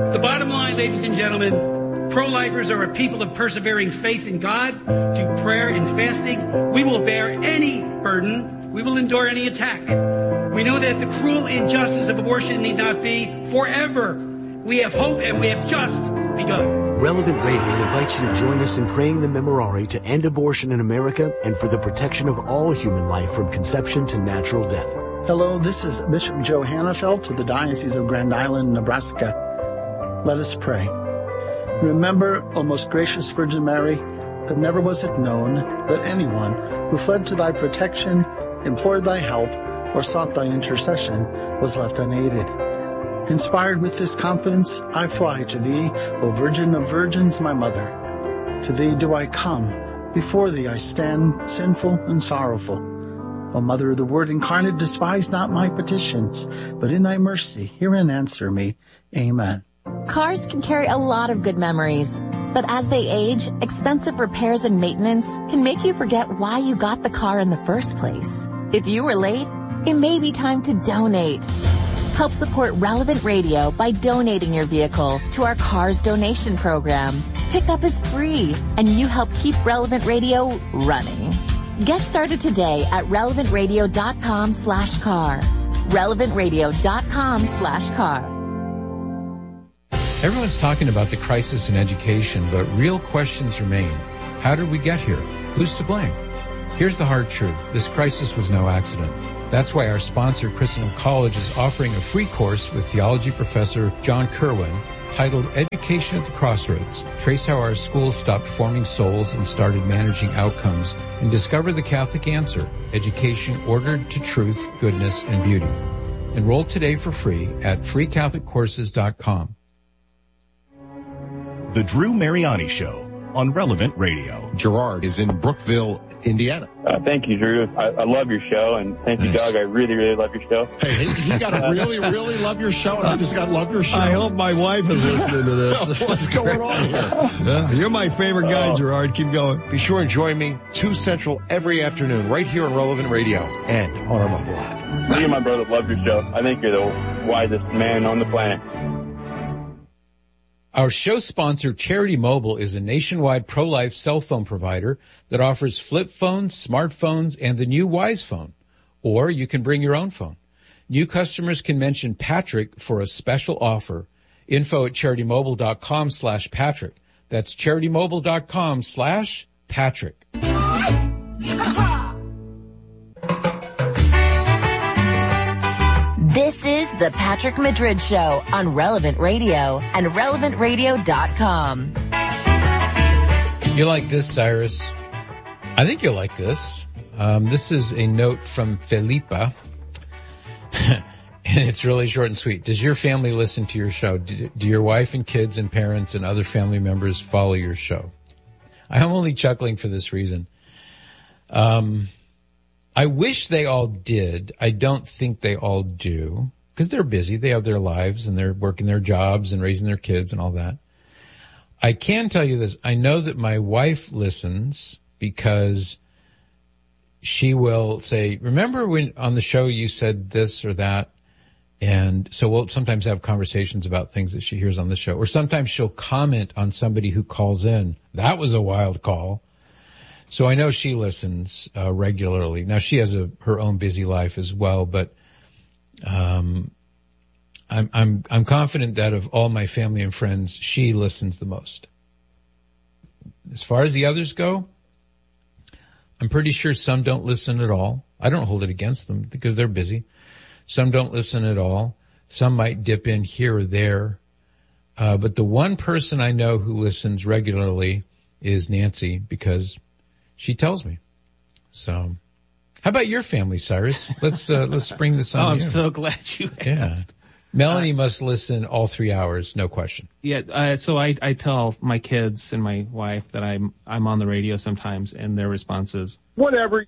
The bottom line, ladies and gentlemen, pro-lifers are a people of persevering faith in God, through prayer and fasting. We will bear any burden. We will endure any attack. We know that the cruel injustice of abortion need not be forever. We have hope, and we have just begun. Relevant Radio invites you to join us in praying the Memorare to end abortion in America and for the protection of all human life from conception to natural death. Hello, this is Bishop Joe Hannafelt of the Diocese of Grand Island, Nebraska. Let us pray. Remember, O most gracious Virgin Mary, that never was it known that anyone who fled to thy protection, implored thy help, or sought thy intercession was left unaided. Inspired with this confidence, I fly to thee, O Virgin of Virgins, my mother. To thee do I come, before thee I stand, sinful and sorrowful. O Mother of the Word incarnate, despise not my petitions, but in thy mercy hear and answer me. Amen. Cars can carry a lot of good memories, but as they age, expensive repairs and maintenance can make you forget why you got the car in the first place. If you were late, it may be time to donate. Help support Relevant Radio by donating your vehicle to our Cars donation program. Pickup is free, and you help keep Relevant Radio running. Get started today at relevantradio.com/car. relevantradio.com/car. Everyone's talking about the crisis in education, but real questions remain. How did we get here? Who's to blame? Here's the hard truth. This crisis was no accident. That's why our sponsor, Christendom College, is offering a free course with theology professor John Kerwin titled Education at the Crossroads. Trace how our schools stopped forming souls and started managing outcomes, and discover the Catholic answer, education ordered to truth, goodness, and beauty. Enroll today for free at freecatholiccourses.com. The Drew Mariani Show on Relevant Radio. Gerard is in Brookville, Indiana. Thank you, Drew. I love your show, and thank you, Doug. I really, really love your show. Hey, he got to really, really love your show, and I just got to love your show. I hope my wife is listening to this. What's going on here? You're my favorite guy, Gerard. Keep going. Be sure and join me 2 Central every afternoon right here on Relevant Radio and on our mobile app. Me and my brother love your show. I think you're the wisest man on the planet. Our show sponsor, Charity Mobile, is a nationwide pro-life cell phone provider that offers flip phones, smartphones, and the new Wise phone. Or you can bring your own phone. New customers can mention Patrick for a special offer. Info at CharityMobile.com/Patrick. That's CharityMobile.com/Patrick. This is the Patrick Madrid Show on Relevant Radio and RelevantRadio.com. You like this, Cyrus? I think you'll like this. This is a note from Felipa, and it's really short and sweet. Does your family listen to your show? Do your wife and kids and parents and other family members follow your show? I'm only chuckling for this reason. I wish they all did. I don't think they all do, because they're busy. They have their lives and they're working their jobs and raising their kids and all that. I can tell you this. I know that my wife listens because she will say, remember when on the show you said this or that? And so we'll sometimes have conversations about things that she hears on the show. Or sometimes she'll comment on somebody who calls in. That was a wild call. So I know she listens regularly. Now she has her own busy life as well, but I'm confident that of all my family and friends, she listens the most. As far as the others go, I'm pretty sure some don't listen at all. I don't hold it against them because they're busy. Some don't listen at all. Some might dip in here or there. But the one person I know who listens regularly is Nancy, because she tells me. So, how about your family, Cyrus? Let's bring this on. I'm so glad you asked. Melanie must listen all 3 hours, no question. Yeah, so I tell my kids and my wife that I'm on the radio sometimes, and their response is, whatever.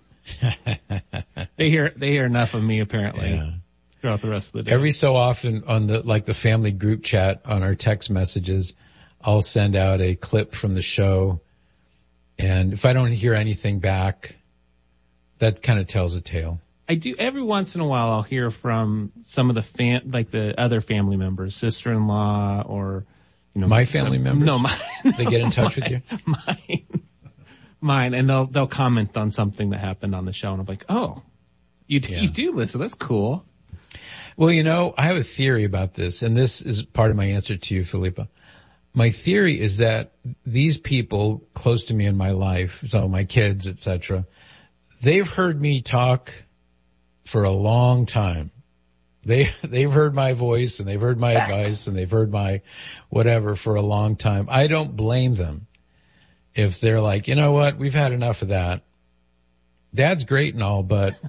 They hear enough of me apparently throughout the rest of the day. Every so often on the family group chat on our text messages, I'll send out a clip from the show. And if I don't hear anything back, that kind of tells a tale. I do every once in a while. I'll hear from some of the other family members, sister-in-law, or my family members. No, mine. They get in touch with you. Mine, and they'll comment on something that happened on the show, and I'm like, oh, you do listen. That's cool. Well, I have a theory about this, and this is part of my answer to you, Felipa. My theory is that these people close to me in my life, so my kids, etc., they've heard me talk for a long time. They've heard my voice and they've heard my advice and they've heard my whatever for a long time. I don't blame them if they're like, you know what, we've had enough of that. Dad's great and all, but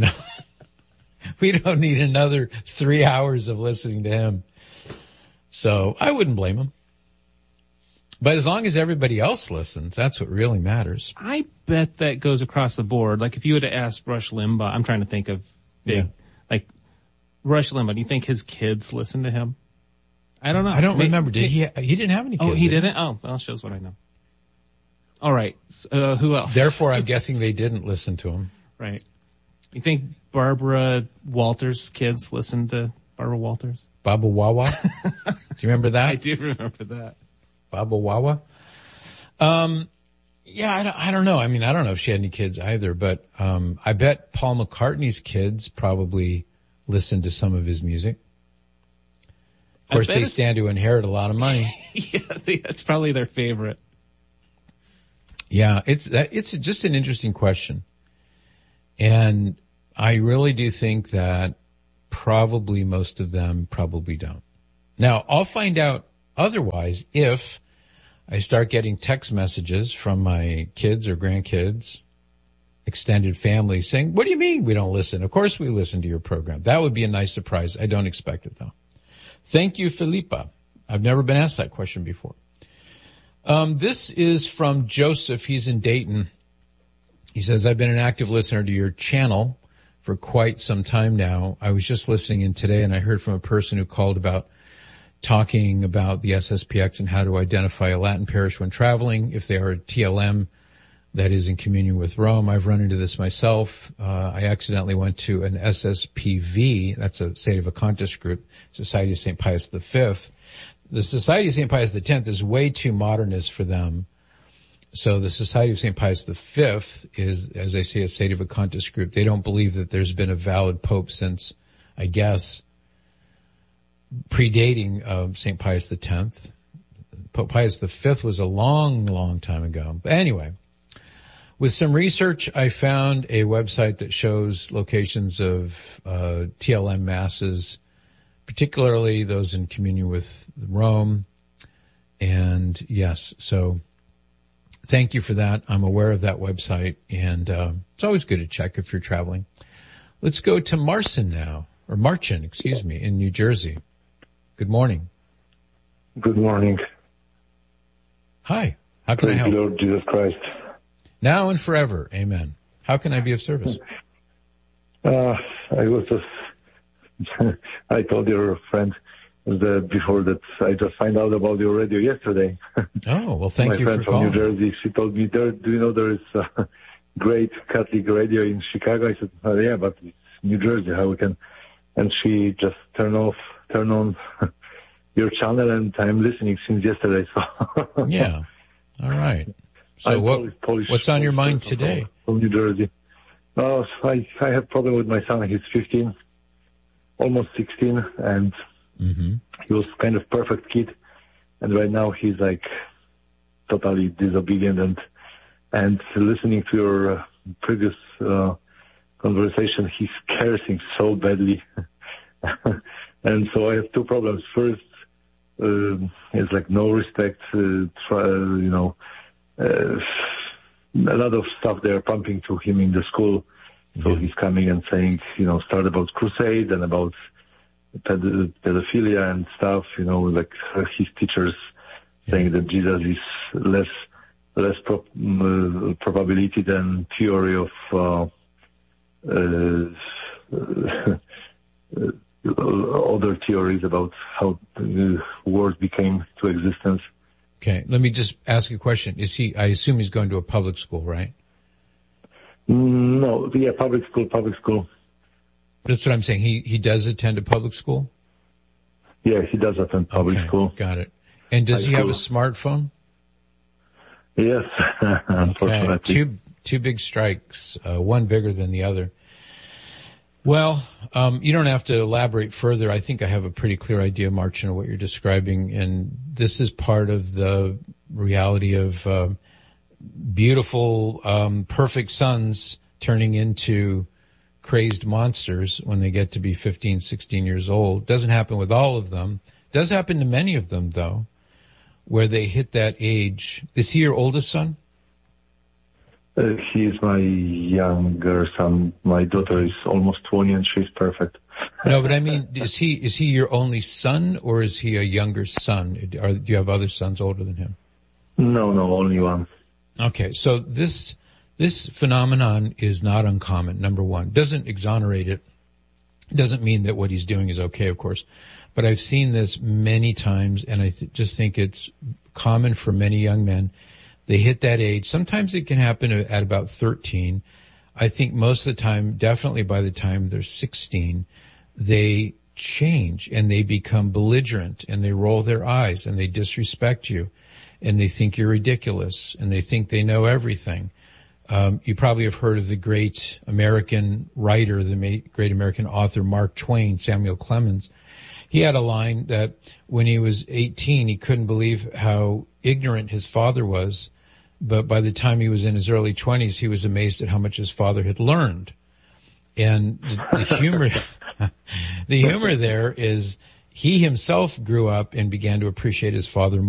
we don't need another 3 hours of listening to him. So I wouldn't blame them. But as long as everybody else listens, that's what really matters. I bet that goes across the board. Like if you would have asked Rush Limbaugh, I'm trying to think of like Rush Limbaugh, do you think his kids listen to him? I don't know. I don't remember. Did he didn't have any kids. Oh, he didn't? Oh, well, shows what I know. All right. Who else? Therefore, I'm guessing they didn't listen to him. Right. You think Barbara Walters' kids listen to Barbara Walters? Baba Wawa? Do you remember that? I do remember that. Baba Wawa? Yeah, I don't know. I mean, I don't know if she had any kids either, but I bet Paul McCartney's kids probably listened to some of his music. Of course, they stand to inherit a lot of money. Yeah, that's probably their favorite. Yeah, it's just an interesting question. And I really do think that probably most of them probably don't. Now, I'll find out otherwise if I start getting text messages from my kids or grandkids, extended family saying, what do you mean we don't listen? Of course we listen to your program. That would be a nice surprise. I don't expect it though. Thank you, Felipa. I've never been asked that question before. This is from Joseph. He's in Dayton. He says, I've been an active listener to your channel for quite some time now. I was just listening in today and I heard from a person who called about talking about the SSPX and how to identify a Latin parish when traveling, if they are a TLM that is in communion with Rome. I've run into this myself. I accidentally went to an SSPV, that's a Sedevacantist group, Society of St. Pius V. The Society of St. Pius X is way too modernist for them. So the Society of St. Pius V is, as I say, a Sedevacantist group. They don't believe that there's been a valid pope since, I guess, predating St. Pius X. Pope Pius V was a long, long time ago. But anyway, with some research, I found a website that shows locations of TLM masses, particularly those in communion with Rome. And yes, so thank you for that. I'm aware of that website, and it's always good to check if you're traveling. Let's go to Marcin now, or Marcin, excuse me, in New Jersey. Good morning. Good morning. Hi. How can I help? Lord Jesus Christ. Now and forever. Amen. How can I be of service? I told your friend before that I just found out about your radio yesterday. Oh, well, thank you for calling. My friend from New Jersey, she told me, do you know there is a great Catholic radio in Chicago? I said, oh, yeah, but it's New Jersey, how we can? And she just turned on your channel, and I'm listening since yesterday. So yeah. All right. So what's on your mind today? From New Jersey. Oh, I have problem with my son. He's 15, almost 16, and he was kind of perfect kid. And right now he's like totally disobedient, and listening to your previous conversation, he's cursing so badly. And so I have two problems. First, it's like no respect, a lot of stuff they're pumping to him in the school. So he's coming and saying, start about crusade and about pedophilia and stuff, like his teachers saying that Jesus is less probability than theory of other theories about how the world became to existence. Okay, let me just ask you a question. I assume he's going to a public school, right? No, yeah, public school. That's what I'm saying. He does attend a public school? Yeah, he does attend public school. Got it. And does he have a smartphone? Yes, unfortunately. Okay. Two big strikes, one bigger than the other. Well, you don't have to elaborate further. I think I have a pretty clear idea, Marcin, of what you're describing, and this is part of the reality of beautiful, perfect sons turning into crazed monsters when they get to be 15, 16 years old. Doesn't happen with all of them. Does happen to many of them, though, where they hit that age. Is he your oldest son? He is my younger son. My daughter is almost 20 and she's perfect. No, but I mean, is he your only son or is he a younger son? Do you have other sons older than him? No, only one. Okay, so this phenomenon is not uncommon, number one. Doesn't exonerate it. Doesn't mean that what he's doing is okay, of course. But I've seen this many times, and I just think it's common for many young men. They hit that age. Sometimes it can happen at about 13. I think most of the time, definitely by the time they're 16, they change and they become belligerent and they roll their eyes and they disrespect you and they think you're ridiculous and they think they know everything. You probably have heard of the great American writer, the great American author, Mark Twain, Samuel Clemens. He had a line that when he was 18, he couldn't believe how ignorant his father was. But by the time he was in his early 20s, he was amazed at how much his father had learned. And the humor there is he himself grew up and began to appreciate his father